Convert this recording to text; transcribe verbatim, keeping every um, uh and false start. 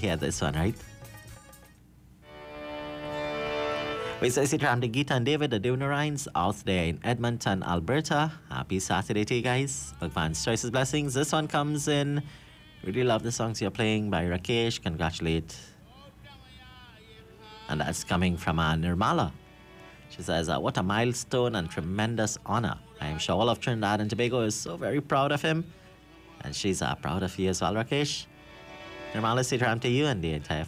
hear this one, right? We say sit around the Gita and David, the Dunarines, out there in Edmonton, Alberta. Happy Saturday to you guys. Advance choices, blessings. This one comes in. Really love the songs you're playing by Rakesh. Congratulate. And that's coming from uh, Nirmala. She says, uh, what a milestone and tremendous honor. I am sure all of Trinidad and Tobago is so very proud of him. And she's uh, proud of you as well, Rakesh. Nirmala, sit around to you and the entire